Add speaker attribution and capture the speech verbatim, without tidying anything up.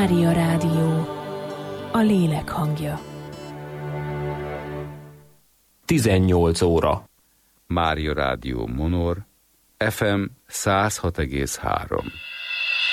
Speaker 1: Mária Rádió, a lélek hangja.
Speaker 2: tizennyolc óra.
Speaker 3: Mária Rádió Monor, ef em száz hat egész három.